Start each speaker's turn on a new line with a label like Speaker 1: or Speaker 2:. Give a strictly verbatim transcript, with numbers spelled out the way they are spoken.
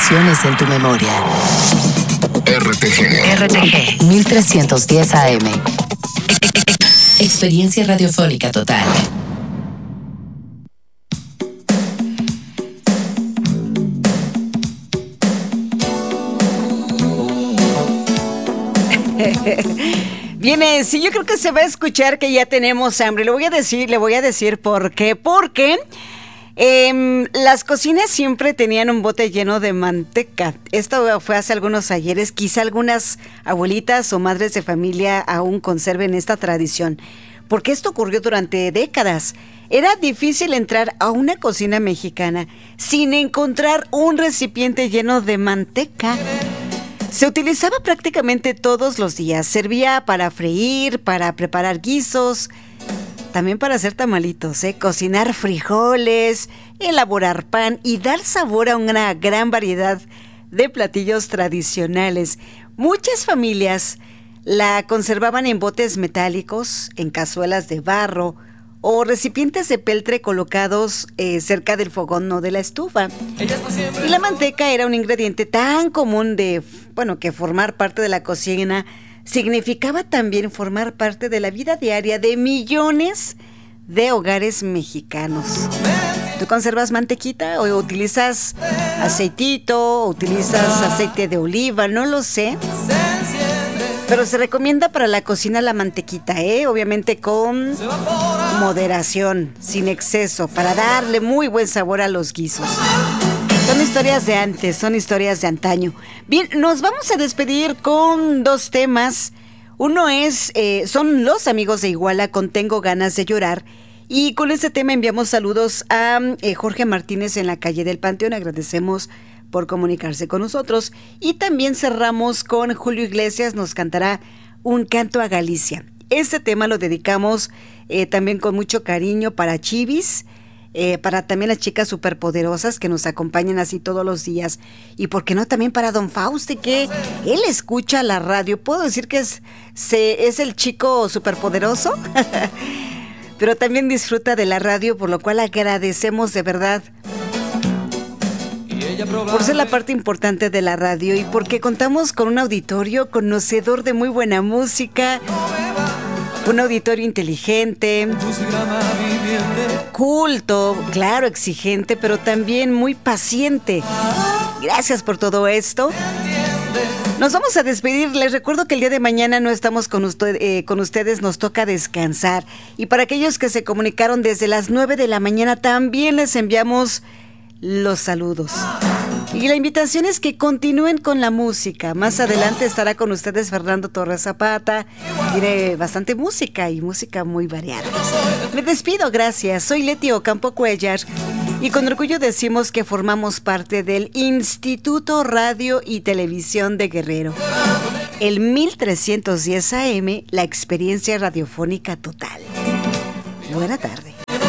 Speaker 1: generaciones en tu memoria.
Speaker 2: R T G.
Speaker 1: R T G mil trescientos diez A M. Experiencia radiofónica total.
Speaker 3: Viene, sí, yo creo que se va a escuchar que ya tenemos hambre. Le voy a decir, le voy a decir por qué. Porque eh, las cocinas siempre tenían un bote lleno de manteca. Esto fue hace algunos ayeres. Quizá algunas abuelitas o madres de familia aún conserven esta tradición. Porque esto ocurrió durante décadas. Era difícil entrar a una cocina mexicana sin encontrar un recipiente lleno de manteca. Se utilizaba prácticamente todos los días. Servía para freír, para preparar guisos, también para hacer tamalitos, ¿eh? Cocinar frijoles, elaborar pan y dar sabor a una gran variedad de platillos tradicionales. Muchas familias la conservaban en botes metálicos, en cazuelas de barro o recipientes de peltre colocados eh, cerca del fogón o de la estufa. Y la manteca era un ingrediente tan común de, bueno, que formar parte de la cocina significaba también formar parte de la vida diaria de millones de hogares mexicanos. ¿Tú conservas mantequita o utilizas aceitito, o utilizas aceite de oliva? No lo sé. Pero se recomienda para la cocina la mantequita, ¿eh? Obviamente con moderación, sin exceso, para darle muy buen sabor a los guisos. Son historias de antes, son historias de antaño. Bien, nos vamos a despedir con dos temas. Uno es, eh, son Los Amigos de Iguala con Tengo Ganas de Llorar. Y con este tema enviamos saludos a eh, Jorge Martínez en la calle del Panteón. Agradecemos por comunicarse con nosotros. Y también cerramos con Julio Iglesias, nos cantará Un Canto a Galicia. Este tema lo dedicamos eh, también con mucho cariño para Chivis, eh, para también las chicas superpoderosas que nos acompañan así todos los días. Y por qué no también para don Fauste, que él escucha la radio. ¿Puedo decir que es, se, es el chico superpoderoso? Pero también disfruta de la radio, por lo cual agradecemos de verdad por ser la parte importante de la radio y porque contamos con un auditorio conocedor de muy buena música, un auditorio inteligente, culto, claro, exigente, pero también muy paciente. Gracias por todo esto. Nos vamos a despedir. Les recuerdo que el día de mañana no estamos con, usted, eh, con ustedes, nos toca descansar. Y para aquellos que se comunicaron desde las nueve de la mañana, también les enviamos los saludos. Y la invitación es que continúen con la música. Más adelante estará con ustedes Fernando Torres Zapata. Tiene bastante música y música muy variada. Me despido, gracias. Soy Leti Ocampo Cuellar y con orgullo decimos que formamos parte del Instituto Radio y Televisión de Guerrero. El mil trescientos diez A M, la experiencia radiofónica total. Buena tarde.